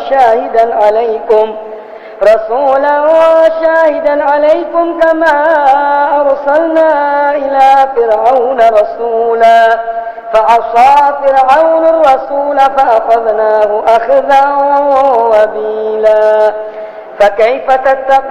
شاهدا عليكم كما أرسلنا إلى فرعون رسولا فعصى فرعون الرسول فأخذناه أخذا وبيلا فكيف تتقون